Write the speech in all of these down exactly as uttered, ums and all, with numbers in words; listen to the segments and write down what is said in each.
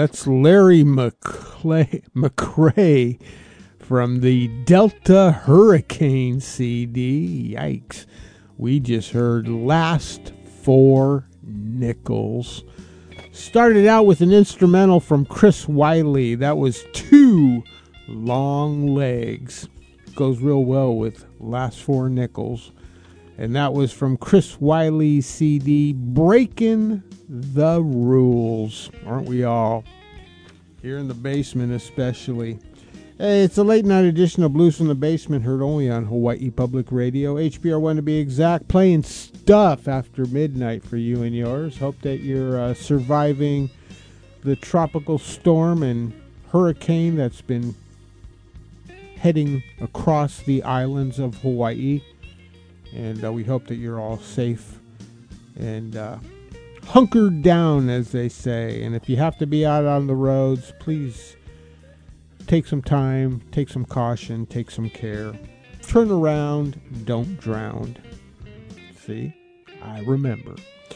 That's Larry McClay, McCrae from the Delta Hurricane C D. Yikes. We just heard Last Four Nickels. Started out with an instrumental from Chris Wiley. That was Two Long Legs. Goes real well with Last Four Nickels. And that was from Chris Wiley's C D, Breaking the Rules. Aren't we all? Here in the basement especially. Hey, it's a late night edition of Blues from the Basement, heard only on Hawaii Public Radio. H B R one to be exact, playing stuff after midnight for you and yours. Hope that you're uh, surviving the tropical storm and hurricane that's been heading across the islands of Hawaii. And uh, we hope that you're all safe and uh, hunkered down, as they say. And if you have to be out on the roads, please take some time, take some caution, take some care. Turn around, don't drown. See? I remember.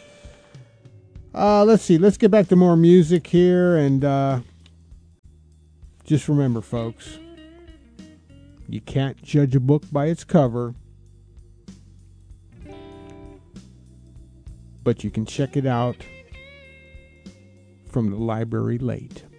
Uh, let's see. Let's get back to more music here. And uh, just remember, folks, you can't judge a book by its cover, but you can check it out from the library late.